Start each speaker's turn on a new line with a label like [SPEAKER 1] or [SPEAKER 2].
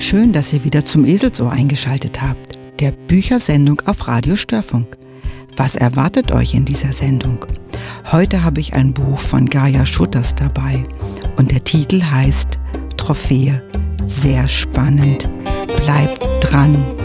[SPEAKER 1] Schön, dass ihr wieder zum Eselsohr eingeschaltet habt, der Büchersendung auf Radio Störfunk. Was erwartet euch in dieser Sendung? Heute habe ich ein Buch von Gaia Schutters dabei und der Titel heißt Trophäe. Sehr spannend. Bleibt dran!